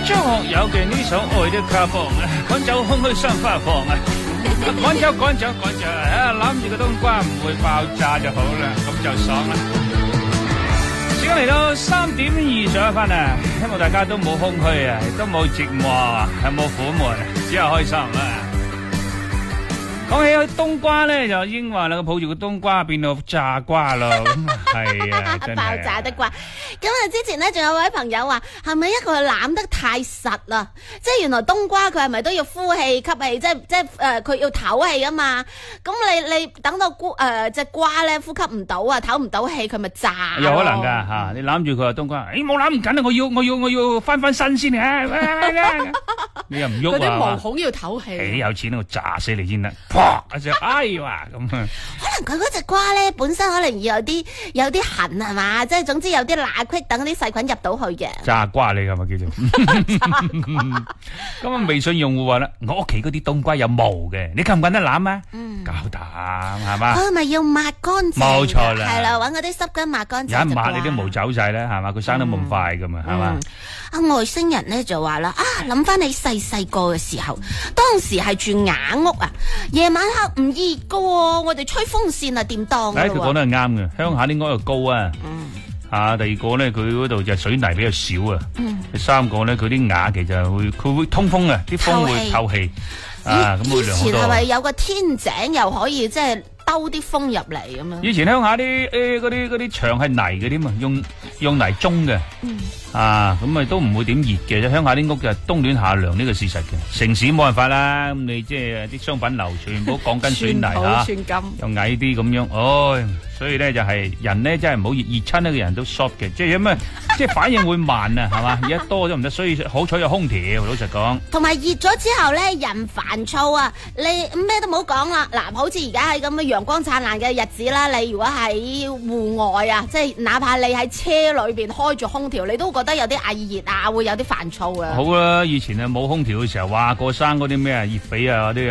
張學友嘅呢首《愛的卡邦》啊，趕走空虛雙花房啊，趕走，攬住個冬瓜唔會爆炸就好啦，咁就爽啦。時間嚟到3:21啊，希望大家都冇空虛啊，都冇寂寞啊，冇苦悶，只有開心啦。講起冬瓜咧，就英話啦，抱住個冬瓜變到炸瓜咯，係啊，真係爆炸的瓜。咁啊，之前咧仲有位朋友話，係咪一個攬得太實啦？即係原來冬瓜佢係咪都要呼氣吸氣？即係佢要唞氣啊嘛。咁你等到隻瓜咧呼吸唔到啊，唞唔到氣，佢咪炸？ 有可能噶吓，你攬住佢話冬瓜，冇攬唔緊啊，我要翻身先啊！你又唔喐啊？ 嗰啲毛孔要唞氣。 你有錢我炸死你先得。一隻哎呀咁啊！ 可能佢嗰隻瓜咧本身可能要有啲痕係嘛，即係總之有啲罅隙，等啲細菌入到去嘅。 炸瓜嚟噶嘛叫做。咁啊，微信用戶話啦，我屋企嗰啲冬瓜有毛嘅，你敢唔敢得攬啊？夠膽係嘛？ 佢咪要抹乾淨？ 冇錯啦， 係啦，搵嗰啲濕巾抹乾淨。 一抹你啲毛走晒啦，係嘛？佢生得咁快噶嘛，係嘛？ 外星人咧就話啦，諗翻你細個嘅時候，當時係住雅屋啊，夜晚黑唔熱噶，我哋吹風扇啊，點當噶？ 佢講得係啱嘅，鄉下啲屋又高啊。第二個咧，佢嗰度就水泥比較少啊。第三個咧，佢啲瓦其實佢會通風啊，啲風會透氣。 以前係咪有個天井又可以即係兜啲風入嚟咁樣？ 以前鄉下啲嗰啲牆係泥嘅添啊，用泥中嘅。咁咪都唔會點熱嘅啫，鄉下啲屋就冬暖夏涼呢個事實嘅。城市冇辦法啦，咁你即係啲商品樓全部鋼筋水泥又矮啲咁樣，所以咧就係人咧真係唔好熱親呢個人都 short 嘅，即係因為即係反應會慢啊，係嘛？而家多咗唔得，所以好彩有空調。老實講， 同埋熱咗之後咧，人煩躁啊，你咩都唔好講啦。嗱，好似而家喺咁嘅陽光燦爛嘅日子啦，你如果喺戶外啊，即係哪怕你喺車裏邊開住空調，你都覺得有啲翳熱啊，會有啲煩躁啊。 好啦，以前啊冇空調嘅時候，話過生嗰啲咩熱痱啊嗰啲。